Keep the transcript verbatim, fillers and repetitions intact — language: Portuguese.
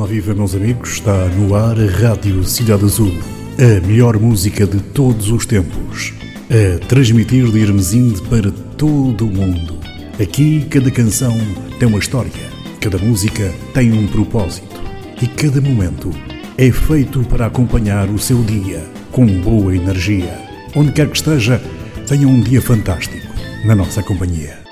Ora viva, meus amigos, está no ar a Rádio Cidade Azul, a melhor música de todos os tempos, a transmitir de Hermesinde para todo o mundo. Aqui cada canção tem uma história, cada música tem um propósito e cada momento é feito para acompanhar o seu dia com boa energia. Onde quer que esteja, tenha um dia fantástico na nossa companhia.